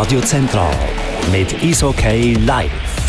Radio Zentral mit Eishockey live.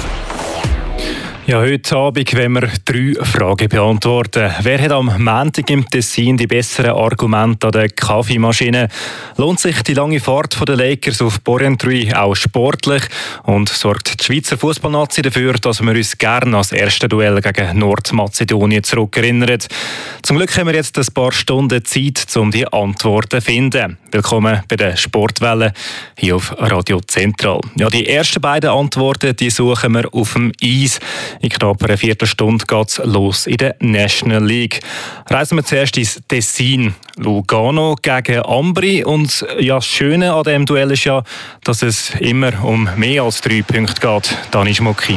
Ja, heute Abend wollen wir 3 Fragen beantworten. Wer hat am Montag im Tessin die besseren Argumente an der Kaffeemaschine? Lohnt sich die lange Fahrt der Lakers auf Porrentruy auch sportlich? Und sorgt die Schweizer Fußballnazi dafür, dass wir uns gerne ans erste Duell gegen Nordmazedonien zurückerinnern? Zum Glück haben wir jetzt ein paar Stunden Zeit, um die Antworten zu finden. Willkommen bei der Sportwelle hier auf Radio Zentral. Ja, die ersten beiden Antworten die suchen wir auf dem Eis. In knapp einer Viertelstunde geht es los in der National League. Reisen wir zuerst ins Tessin. Lugano gegen Ambri. Und ja, das Schöne an diesem Duell ist ja, dass es immer um mehr als 3 Punkte geht. Dani Schmucki.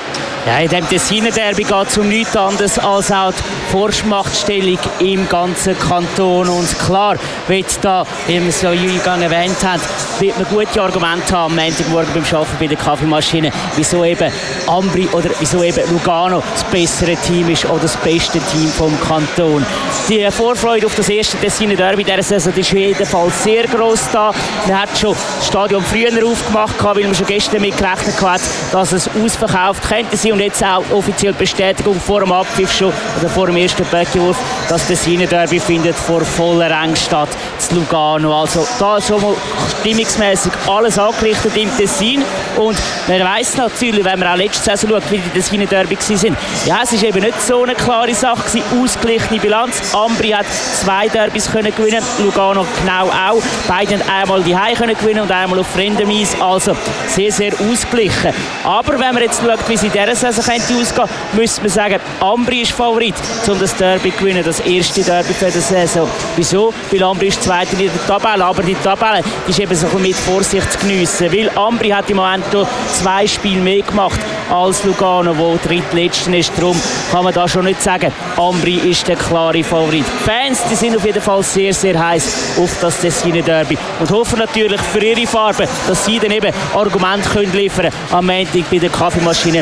Ja, in diesem Tessiner Derby geht es um nichts anderes als auch die Vormachtstellung im ganzen Kanton. Und klar, wird da, wie wir es ja eingangs erwähnt haben, wird man gute Argumente haben am Montagmorgen beim Arbeiten bei der Kaffeemaschine, wieso eben Ambri oder wieso eben Lugano das bessere Team ist oder das beste Team vom Kanton. Die Vorfreude auf das erste Tessiner Derby dieser Saison ist auf jeden Fall sehr gross da. Man hat schon das Stadion früher aufgemacht, weil man schon gestern mitgerechnet hat, dass es ausverkauft könnte sein. Und jetzt auch offiziell Bestätigung vor dem Abpfiff schon, oder vor dem ersten Böckiwurf, dass das Tessiner Derby findet vor voller Rang statt zu Lugano. Also da schon mal stimmungsmässig alles angerichtet im Tessin. Und man weiss natürlich, wenn man auch letzte Saison schaut, wie die Tessiner Derby waren, ja, es war eben nicht so eine klare Sache gewesen, ausgeglichene Bilanz. Ambri hat 2 Derbys können gewinnen, Lugano genau auch. Beide haben einmal die Heim können gewinnen und einmal auf fremdem Eis. Also sehr, sehr ausgeglichen. Aber wenn man jetzt schaut, wie sie in dieser Saison könnte ausgehen, müsste man sagen, Ambri ist Favorit, um das Derby zu gewinnen, das erste Derby für die Saison. Wieso? Weil Ambri ist Zweiter in der Tabelle, aber die Tabelle ist eben so mit Vorsicht zu geniessen, weil Ambri hat im Moment 2 Spiele mehr gemacht als Lugano, wo drittletzter ist. Darum kann man da schon nicht sagen, Ambri ist der klare Favorit. Die Fans die sind auf jeden Fall sehr, sehr heiß auf das Tessiner Derby und hoffen natürlich für ihre Farben, dass sie dann eben Argumente können liefern am Montag bei der Kaffeemaschine,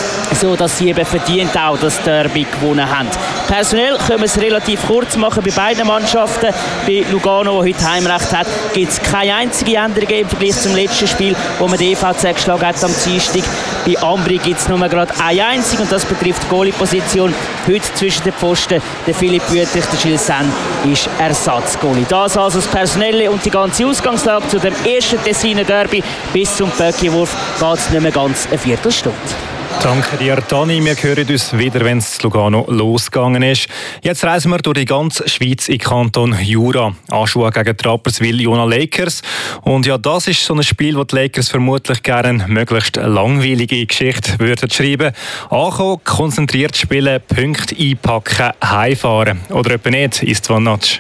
so dass sie eben verdient auch das Derby gewonnen haben. Personell können wir es relativ kurz machen bei beiden Mannschaften. Bei Lugano, der heute Heimrecht hat, gibt es keine einzige Änderung im Vergleich zum letzten Spiel, wo man die EVZ geschlagen hat am Dienstag. Bei Ambri gibt es nur gerade eine einzige und das betrifft die Goalie-Position. Heute zwischen den Pfosten der Philipp Wüthrich, der Gilles Sen ist Ersatzgoalie. Das also das Personelle und die ganze Ausgangslage zu dem ersten Tessiner Derby. Bis zum Böckiwurf geht es nicht mehr ganz eine Viertelstunde. Danke dir, Dani. Wir hören uns wieder, wenn es in Lugano losgegangen ist. Jetzt reisen wir durch die ganze Schweiz in Kanton Jura. Aschua gegen Rapperswil-Jona Lakers. Und ja, das ist so ein Spiel, wo die Lakers vermutlich gerne eine möglichst langweilige Geschichte würden schreiben. Ankommen, konzentriert spielen, Punkte einpacken, heimfahren. Oder etwa nicht, Istvan Natsch?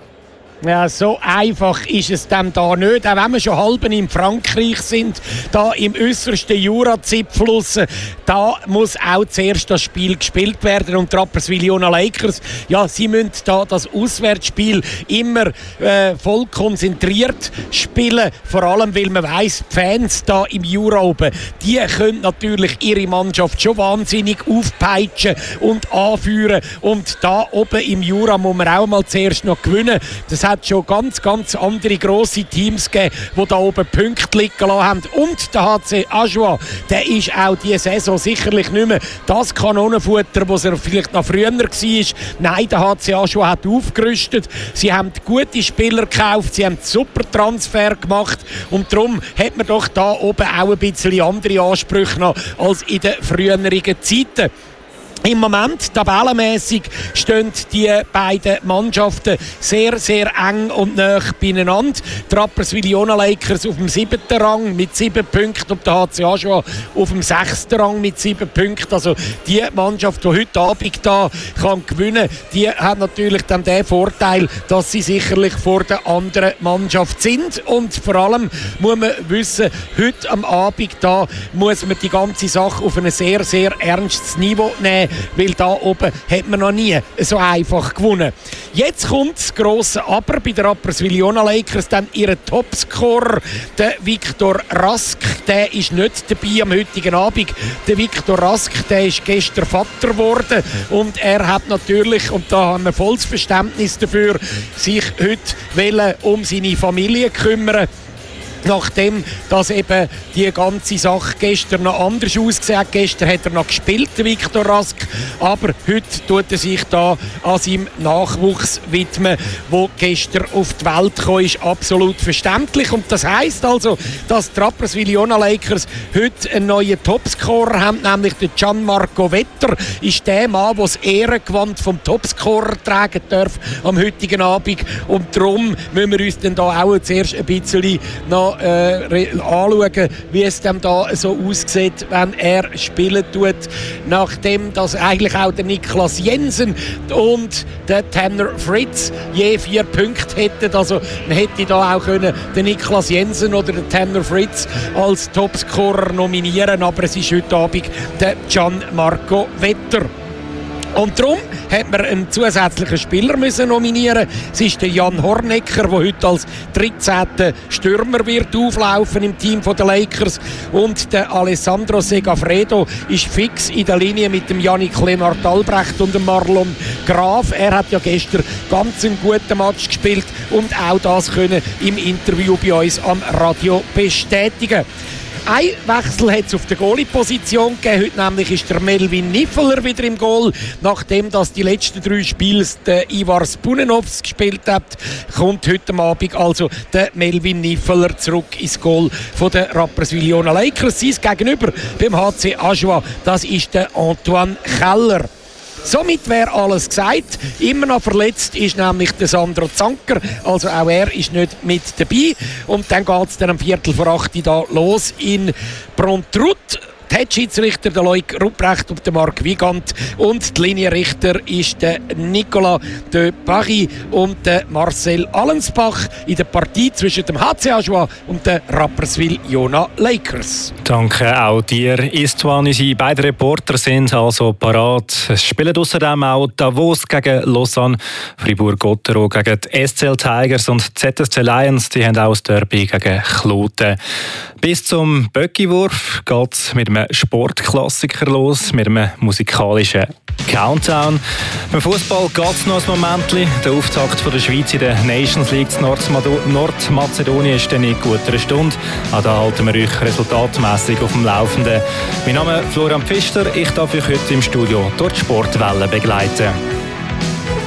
Ja, so einfach ist es dann da nicht. Auch wenn wir schon halb in Frankreich sind, da im äußersten Jura-Zipfluss, da muss auch zuerst das Spiel gespielt werden. Und die Rapperswil-Jona Lakers, ja, sie müssen da das Auswärtsspiel immer voll konzentriert spielen. Vor allem, weil man weiss, die Fans da im Jura oben, die können natürlich ihre Mannschaft schon wahnsinnig aufpeitschen und anführen. Und da oben im Jura muss man auch mal zuerst noch gewinnen. Das hat schon ganz, ganz andere grosse Teams gegeben, die da oben Punkte liegen lassen haben. Und der HC Ajoie, der ist auch diese Saison sicherlich nicht mehr das Kanonenfutter, das er vielleicht noch früher war. Nein, der HC Ajoie hat aufgerüstet. Sie haben gute Spieler gekauft, sie haben super Transfer gemacht. Und darum hat man doch da oben auch ein bisschen andere Ansprüche noch als in den früheren Zeiten. Im Moment, tabellenmässig, stehen die beiden Mannschaften sehr, sehr eng und nah beieinander. Die Rapperswil-Jona Lakers auf dem 7. Rang mit 7 Punkten und der HC Ajoie auf dem 6. Rang mit 7 Punkten. Also die Mannschaft, die heute Abend da kann gewinnen kann, die hat natürlich dann den Vorteil, dass sie sicherlich vor der anderen Mannschaft sind. Und vor allem muss man wissen, heute am Abend da muss man die ganze Sache auf ein sehr, sehr ernstes Niveau nehmen. Weil da oben hat man noch nie so einfach gewonnen. Jetzt kommt das grosse Aber bei der Rapperswil-Jona Lakers, dann ihren Topscorer, der Viktor Rask, der ist nicht dabei am heutigen Abend. Der Viktor Rask, der ist gestern Vater geworden und er hat natürlich, und da haben wir volles Verständnis dafür, sich heute um seine Familie kümmern. nachdem dass eben die ganze Sache gestern noch anders ausgesehen hat. Gestern hat er noch gespielt, Viktor Rask, aber heute tut er sich da an seinem Nachwuchs widmen, der gestern auf die Welt kam, ist absolut verständlich. Und das heisst also, dass die Rapperswil-Jona Lakers heute einen neuen Topscorer haben, nämlich der Gianmarco Vetter, ist der Mann, der das Ehrengewand vom Topscorer tragen darf am heutigen Abend. Und darum müssen wir uns dann da auch zuerst ein bisschen noch anschauen, wie es dann da so aussieht, wenn er spielen tut. Nachdem dass eigentlich auch der Niklas Jensen und der Tanner Fritz je 4 Punkte hätten. Also man hätte da auch können den Niklas Jensen oder den Tanner Fritz als Topscorer nominieren, aber es ist heute Abend der Gianmarco Vetter. Und darum hat man einen zusätzlichen Spieler müssen nominieren. Es ist der Jan Hornecker, der heute als 13. Stürmer wird auflaufen im Team der Lakers. Und der Alessandro Segafredo ist fix in der Linie mit dem Yannick Lennart Albrecht und dem Marlon Graf. Er hat ja gestern ganz einen guten Match gespielt und auch das können im Interview bei uns am Radio bestätigen. Ein Wechsel hat es auf der Goalie-Position gegeben. Heute nämlich ist der Melvin Niffeler wieder im Goal. Nachdem das die letzten 3 Spiele der Ivar Spunenovs gespielt hat, kommt heute Abend also der Melvin Niffeler zurück ins Goal von der Rapperswil-Jona Lakers. Sein Gegenüber beim HC Ajoie, das ist der Antoine Keller. Somit wäre alles gesagt. Immer noch verletzt ist nämlich der Sandro Zanker. Also auch er ist nicht mit dabei. Und dann geht es dann um 7:45 da los in Prontrut. Die Head-Schiedsrichter der Loic Rupprecht und der Marc Wiegand und die Linienrichter ist der Nicolas de Paris und der Marcel Allensbach in der Partie zwischen dem HC Ajoie und der Rapperswil-Jona Lakers. Danke auch dir, Istvan. Unsere beiden Reporter sind also parat. Es spielen außerdem auch Davos gegen Lausanne, Fribourg-Gottero gegen die SCL Tigers und ZSC Lions. Die haben auch das Derby gegen Kloten. Bis zum Böckiwurf geht es mit einem Sportklassiker los, mit einem musikalischen Countdown. Beim Fußball geht es noch ein Momentchen. Der Auftakt von der Schweiz in der Nations League in Nordmazedonien ist dann in guter Stunde. Auch da halten wir euch resultatmässig auf dem Laufenden. Mein Name ist Florian Pfister. Ich darf euch heute im Studio durch die Sportwelle begleiten.